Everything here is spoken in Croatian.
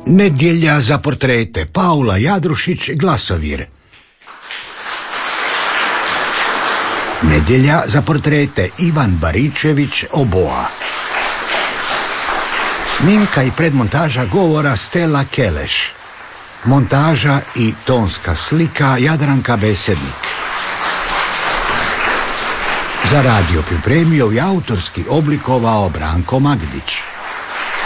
Nedjelja za portrete, Paula Jadrušić, Glasovir. Nedjelja za portrete, Ivan Baričević, Oboa. Snimka i predmontaža govora, Stella Keleš. Montaža i tonska slika, Jadranka Besednik. Za radio pripremio i autorski oblikovao Branko Magdić.